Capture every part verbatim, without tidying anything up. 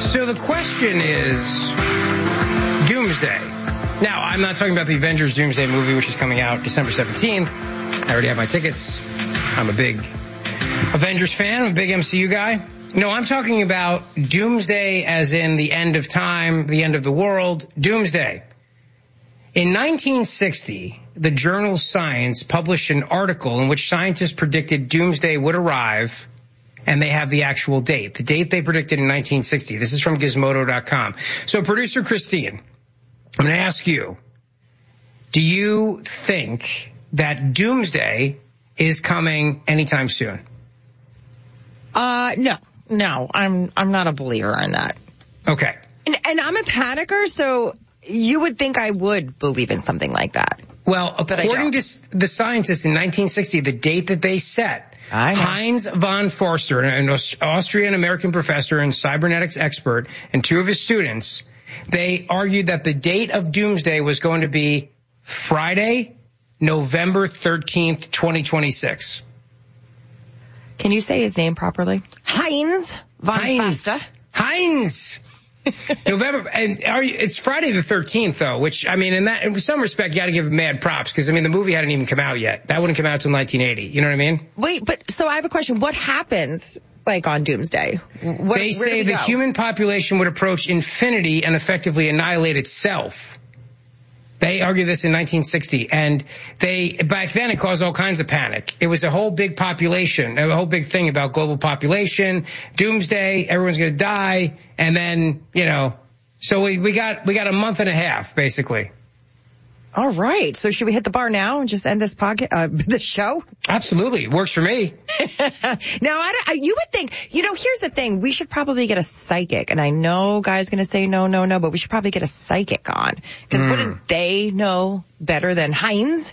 So the question is Doomsday. Now, I'm not talking about the Avengers Doomsday movie, which is coming out December seventeenth. I already have my tickets. I'm a big Avengers fan. I'm a big M C U guy. No, I'm talking about Doomsday as in the end of time, the end of the world. Doomsday. In nineteen sixty, the journal Science published an article in which scientists predicted Doomsday would arrive, and they have the actual date. The date they predicted in nineteen sixty. This is from Gizmodo dot com. So, producer Christine, I'm going to ask you, do you think that Doomsday is coming anytime soon? Uh, no, no, I'm I'm not a believer in that. Okay. And, and I'm a panicker, so you would think I would believe in something like that. Well, according to the scientists in nineteen sixty, the date that they set, Heinz von Forster, an Austrian-American professor and cybernetics expert, and two of his students, they argued that the date of Doomsday was going to be Friday, November thirteenth, twenty twenty-six. Can you say his name properly? Heinz von Heinz. Forster. Heinz. November, and are you, it's Friday the thirteenth, though, which, I mean, in that, in some respect, you got to give mad props, because, I mean, the movie hadn't even come out yet. That wouldn't come out until nineteen eighty. You know what I mean? Wait, but, so I have a question. What happens, like, on Doomsday? What, they say the human population would approach infinity and effectively annihilate itself. They argue this in nineteen sixty, and they, back then, it caused all kinds of panic. It was a whole big population, a whole big thing about global population, Doomsday, everyone's gonna die, and then, you know, so we, we got, we got a month and a half, basically. All right. So should we hit the bar now and just end this podcast, uh, this show? Absolutely. It works for me. Now, I, I, you would think, you know, here's the thing. We should probably get a psychic. And I know guys going to say no, no, no, but we should probably get a psychic on. Because mm. wouldn't they know better than Heinz?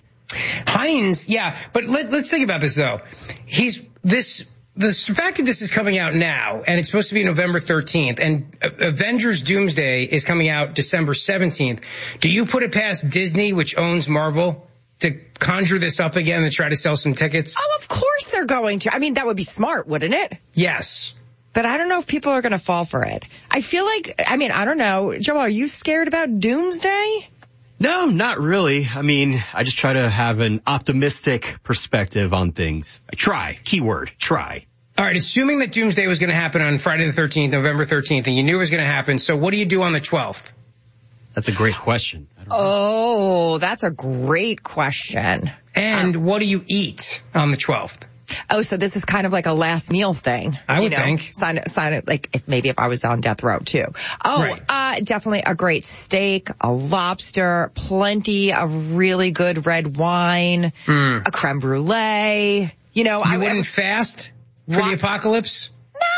Heinz, yeah. But let, let's think about this, though. He's this... The fact that this is coming out now, and it's supposed to be November thirteenth, and Avengers Doomsday is coming out December seventeenth, do you put it past Disney, which owns Marvel, to conjure this up again and try to sell some tickets? Oh, of course they're going to. I mean, that would be smart, wouldn't it? Yes. But I don't know if people are going to fall for it. I feel like, I mean, I don't know. Joe, are you scared about Doomsday? No, not really. I mean, I just try to have an optimistic perspective on things. I try. Keyword, try. All right, assuming that Doomsday was going to happen on Friday the thirteenth, November thirteenth, and you knew it was going to happen, so what do you do on the twelfth? That's a great question. I don't know. Oh, that's a great question. And um, what do you eat on the twelfth? Oh, so this is kind of like a last meal thing. I would you know, think. Sign it, sign it, like if, maybe if I was on death row too. Oh, right. uh, definitely a great steak, a lobster, plenty of really good red wine, mm. a creme brulee. You know, you I wouldn't I, fast for what? the apocalypse?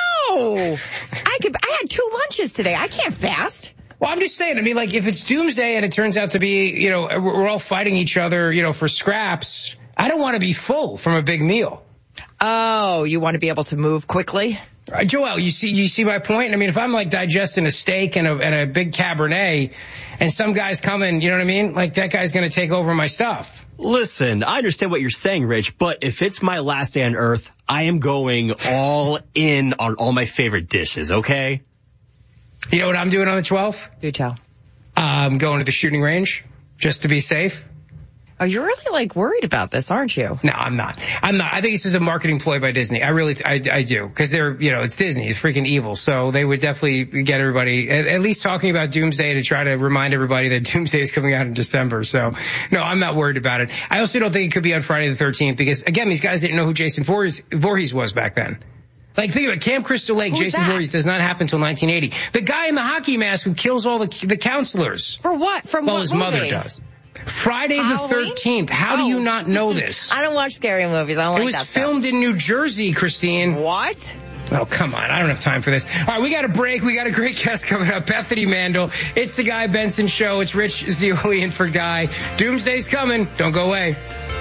No, I could. I had two lunches today. I can't fast. Well, I'm just saying, I mean, like, if it's Doomsday and it turns out to be, you know, we're all fighting each other, you know, for scraps, I don't want to be full from a big meal. Oh, you want to be able to move quickly? Uh, Joel, you see, you see my point? I mean, if I'm like digesting a steak and a, and a big Cabernet and some guy's coming, you know what I mean? Like that guy's going to take over my stuff. Listen, I understand what you're saying, Rich, but if it's my last day on Earth, I am going all in on all my favorite dishes, okay? You know what I'm doing on the twelfth? Do tell. I'm going to the shooting range just to be safe. Oh, you're really, like, worried about this, aren't you? No, I'm not. I'm not. I think this is a marketing ploy by Disney. I really, I, I do. Because they're, you know, it's Disney. It's freaking evil. So they would definitely get everybody, at, at least talking about Doomsday to try to remind everybody that Doomsday is coming out in December. So, no, I'm not worried about it. I also don't think it could be on Friday the thirteenth because, again, these guys didn't know who Jason Voorhees, Voorhees was back then. Like, think about it. Camp Crystal Lake, Who's Jason that? Voorhees does not happen until nineteen eighty. The guy in the hockey mask who kills all the the counselors. For what? From well, what his movie? mother does. Friday Halloween? the thirteenth. How oh. do you not know this? I don't watch scary movies. I don't it like was that filmed stuff. in New Jersey, Christine. What? Oh, come on. I don't have time for this. All right, we got a break. We got a great guest coming up, Bethany Mandel. It's the Guy Benson Show. It's Rich Zeoli in for Guy. Doomsday's coming. Don't go away.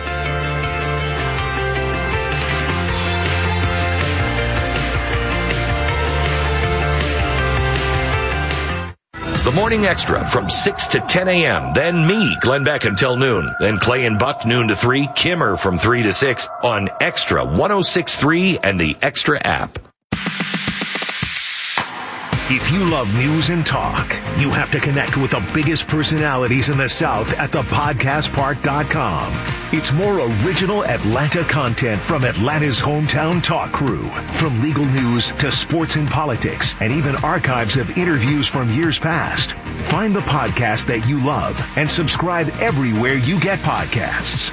The Morning Extra from six to ten a.m. Then me, Glenn Beck, until noon. Then Clay and Buck, noon to three. Kimmer from three to six on Extra one oh six point three and the Extra app. If you love news and talk, you have to connect with the biggest personalities in the South at the podcast park dot com. It's more original Atlanta content from Atlanta's hometown talk crew. From legal news to sports and politics, and even archives of interviews from years past. Find the podcast that you love and subscribe everywhere you get podcasts.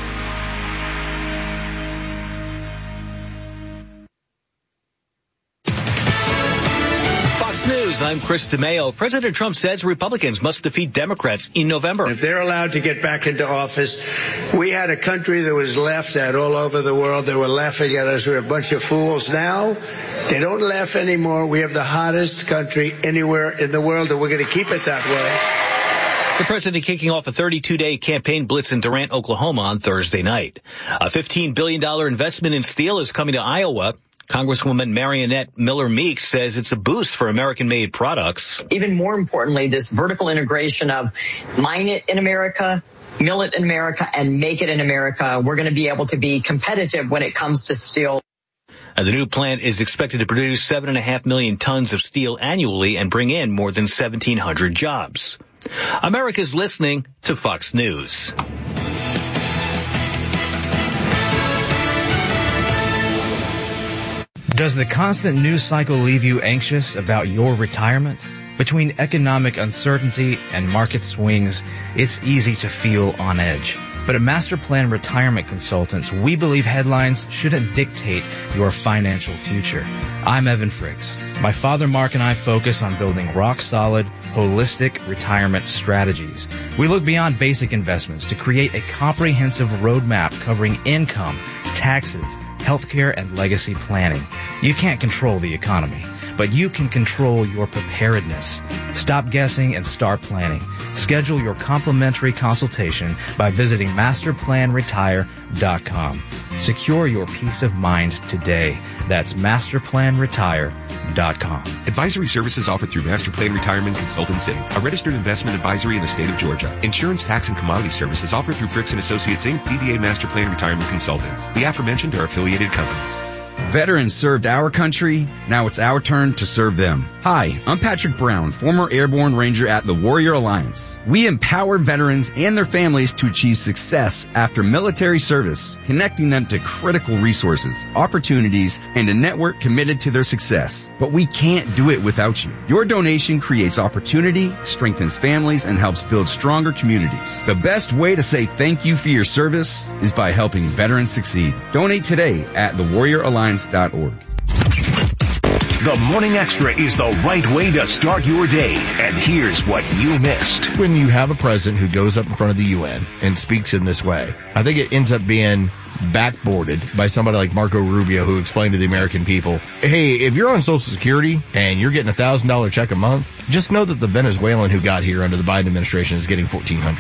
News. I'm Chris DeMaio. President Trump says Republicans must defeat Democrats in November. If they're allowed to get back into office, we had a country that was laughed at all over the world. They were laughing at us. We were a bunch of fools. Now, they don't laugh anymore. We have the hottest country anywhere in the world, and we're going to keep it that way. The president kicking off a thirty-two day campaign blitz in Durant, Oklahoma on Thursday night. A fifteen billion dollars investment in steel is coming to Iowa. Congresswoman Marionette Miller Meeks says it's a boost for American-made products. Even more importantly, this vertical integration of mine it in America, mill it in America, and make it in America. We're going to be able to be competitive when it comes to steel. And the new plant is expected to produce seven and a half million tons of steel annually and bring in more than seventeen hundred jobs. America's listening to Fox News. Does the constant news cycle leave you anxious about your retirement? Between economic uncertainty and market swings, it's easy to feel on edge. But at Master Plan Retirement Consultants, we believe headlines shouldn't dictate your financial future. I'm Evan Friggs. My father Mark and I focus on building rock-solid, holistic retirement strategies. We look beyond basic investments to create a comprehensive roadmap covering income, taxes, healthcare, and legacy planning. You can't control the economy, but you can control your preparedness. Stop guessing and start planning. Schedule your complimentary consultation by visiting master plan retire dot com. Secure your peace of mind today. That's master plan retire dot com. Advisory services offered through Master Plan Retirement Consultants, Incorporated, a registered investment advisory in the state of Georgia. Insurance, tax, and commodity services offered through Fricks and Associates, Incorporated, D B A Master Plan Retirement Consultants. The aforementioned are affiliated companies. Veterans served our country. Now it's our turn to serve them. Hi, I'm Patrick Brown, former Airborne Ranger at the Warrior Alliance. We empower veterans and their families to achieve success after military service, connecting them to critical resources, opportunities, and a network committed to their success. But we can't do it without you. Your donation creates opportunity, strengthens families, and helps build stronger communities. The best way to say thank you for your service is by helping veterans succeed. Donate today at the warrior alliance dot org. The Morning Extra is the right way to start your day. And here's what you missed. When you have a president who goes up in front of the U N and speaks in this way, I think it ends up being backboarded by somebody like Marco Rubio, who explained to the American people, hey, if you're on Social Security and you're getting a one thousand dollars check a month, just know that the Venezuelan who got here under the Biden administration is getting fourteen hundred dollars.